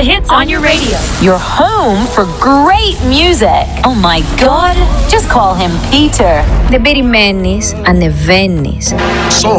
the hits on your radio. Your home for great music. Oh my God, just call him Peter. Δεν περιμένεις, ανεβαίνεις. Song